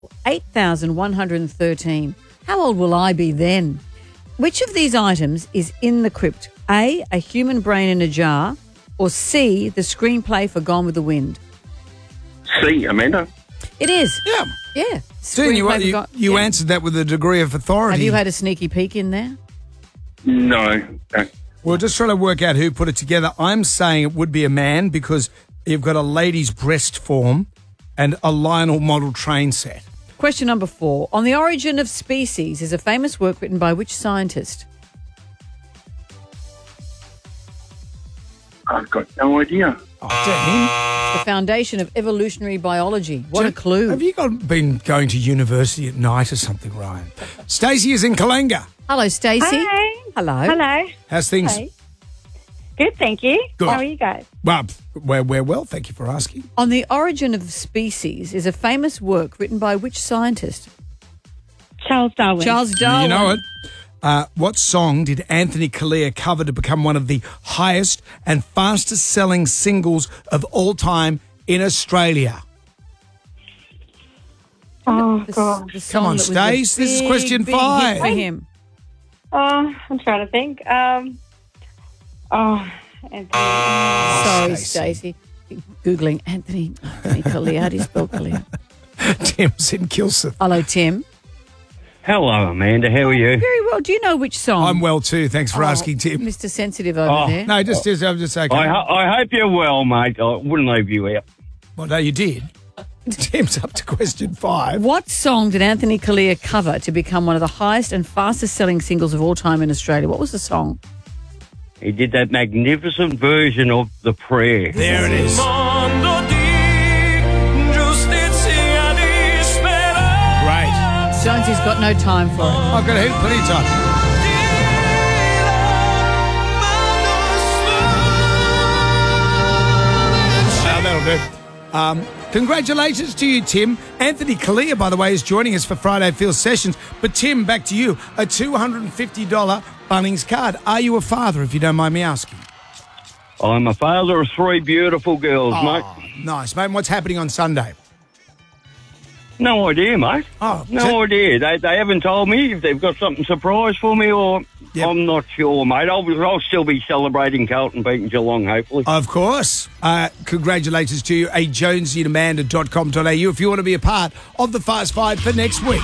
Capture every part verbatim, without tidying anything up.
eight thousand one hundred thirteen. How old will I be then? Which of these items is in the crypt? A, a human brain in a jar, or C, the screenplay for Gone with the Wind? C, Amanda. It is. Yeah. Yeah. Soon you, Screenplay for you, Gone- you yeah. answered that with a degree of authority. Have you had a sneaky peek in there? No. Uh, We're just trying to work out who put it together. I'm saying it would be a man because you've got a lady's breast form and a Lionel model train set. Question number four. On the Origin of Species is a famous work written by which scientist? I've got no idea. Oh, Dean. The foundation of evolutionary biology. What a Have clue. you got, been going to university at night or something, Ryan? Stacey is in Kalenga. Hello, Stacey. Hi. Hello. Hello. How's things? Hey. Good, thank you. Good. How are you guys? Well, we're, we're well, thank you for asking. On the Origin of Species is a famous work written by which scientist? Charles Darwin. Charles Darwin. You know it. Uh, what song did Anthony Callea cover to become one of the highest and fastest selling singles of all time in Australia? Oh, The, God. the song Come on, that was a Stace, this is big, question big hit five. for him. Oh, I'm trying to think. Um, oh, Anthony. Sorry, Stacey. Stacey. Googling Anthony, Anthony Callea. How do you spell Callea? Tim's in Kilsyth. Hello, Tim. Hello, Amanda. How are you? Very well. Do you know which song? I'm well too. Thanks for Oh, asking, Tim. Mister Sensitive over Oh, there. No, just, just I'm just okay. I, ho- I hope you're well, mate. I wouldn't leave you out. Well, no, you did. Tim's up to question five. What song did Anthony Callea cover to become one of the highest and fastest selling singles of all time in Australia? What was the song? He did that magnificent version of The Prayer. There it is. Great. Jonesy's got no time for it. I've got a heap, plenty of time. Now that'll do. Um, congratulations to you, Tim. Anthony Callea, by the way, is joining us for Friday Field Sessions. But, Tim, back to you. A two hundred fifty dollars Bunnings card. Are you a father, if you don't mind me asking? I'm a father of three beautiful girls, mate. Oh, nice, mate. And what's happening on Sunday? No idea, mate. Oh, no so- idea. They they haven't told me if they've got something surprise for me or Yep. I'm not sure, mate. I'll, I'll still be celebrating Carlton beating Geelong, hopefully. Of course. Uh, congratulations to you. A jonesy and amanda dot com dot a u if you want to be a part of the Fast Five for next week.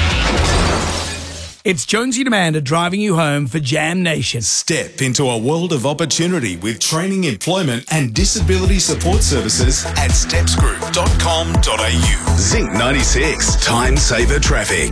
It's Jonesy and Amanda driving you home for Jam Nation. Step into a world of opportunity with training, employment and disability support services at steps group dot com dot a u. Zinc ninety-six, Time Saver Traffic.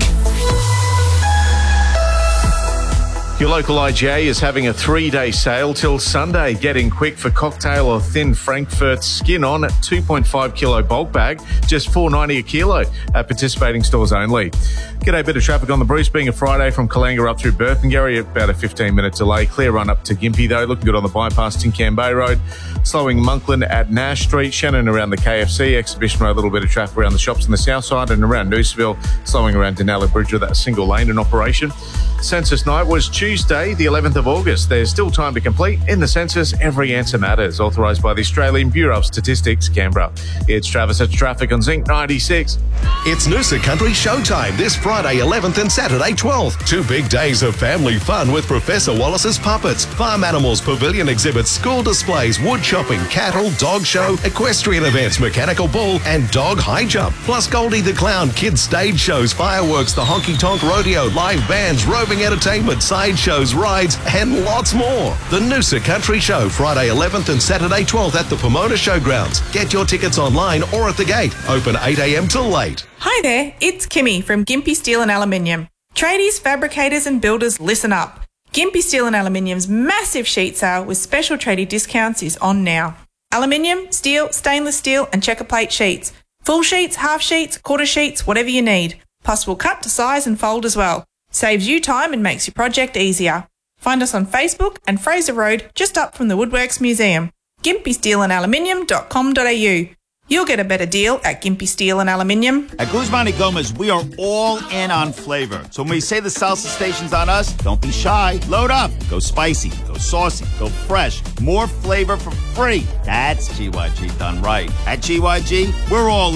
Your local I G A is having a three-day sale till Sunday. Get in quick for cocktail or thin Frankfurt skin on at two point five kilo bulk bag, just four dollars ninety a kilo at participating stores only. G'day, bit of traffic on the Bruce, being a Friday from Kalenga up through Burpengary, about a fifteen minute delay. Clear run up to Gympie though, looking good on the bypass, Tincan Bay Road. Slowing Monkland at Nash Street, Shannon around the K F C, Exhibition Road, a little bit of traffic around the shops on the south side and around Nooseville, slowing around Denali Bridge with that single lane in operation. Census night was Tuesday, the eleventh of August. There's still time to complete. In the census, every answer matters. Authorised by the Australian Bureau of Statistics, Canberra. It's Travis at Traffic on Zinc ninety-six. It's Noosa Country Showtime this Friday eleventh and Saturday twelfth. Two big days of family fun with Professor Wallace's Puppets, Farm Animals Pavilion exhibits, school displays, wood shopping, cattle, dog show, equestrian events, mechanical bull and dog high jump. Plus Goldie the Clown, kids stage shows, fireworks, the Honky Tonk Rodeo, live bands, roving entertainment, side shows, rides and lots more. The Noosa Country Show Friday eleventh and Saturday twelfth at the Pomona Showgrounds. Get your tickets online or at the gate. Open eight a m till late. Hi there, it's Kimmy from Gympie Steel and Aluminium. Tradies, fabricators and builders, listen up. Gympie Steel and Aluminium's massive sheet sale with special tradie discounts is on now. Aluminium, steel, stainless steel and checker plate sheets. Full sheets, half sheets, quarter sheets, whatever you need. Plus we'll cut to size and fold as well. Saves you time and makes your project easier. Find us on Facebook and Fraser Road, just up from the Woodworks Museum. gympie steel and aluminium dot com dot a u. You'll get a better deal at Gympie Steel and Aluminium. At Guzman y Gomez, we are all in on flavor. So when we say the salsa station's on us, don't be shy. Load up. Go spicy. Go saucy. Go fresh. More flavor for free. That's G Y G done right. At G Y G, we're all in.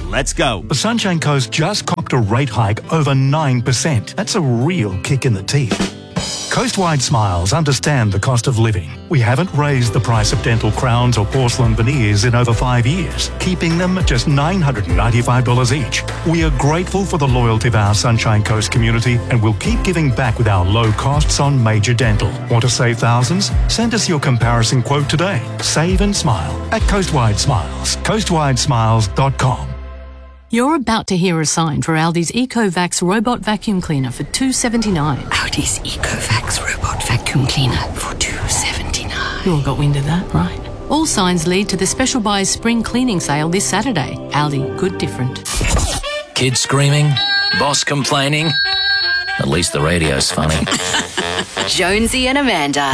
Let's go. The Sunshine Coast just copped a rate hike over nine percent. That's a real kick in the teeth. Coastwide Smiles understand the cost of living. We haven't raised the price of dental crowns or porcelain veneers in over five years, keeping them at just nine hundred ninety-five dollars each. We are grateful for the loyalty of our Sunshine Coast community and will keep giving back with our low costs on major dental. Want to save thousands? Send us your comparison quote today. Save and smile at Coastwide Smiles. coastwide smiles dot com. You're about to hear a sign for Aldi's EcoVax robot vacuum cleaner for two dollars seventy-nine. Aldi's EcoVax robot vacuum cleaner for two dollars seventy-nine. You all got wind of that, right? All signs lead to the Special Buys spring cleaning sale this Saturday. Aldi, good different. Kids screaming, boss complaining. At least the radio's funny. Jonesy and Amanda.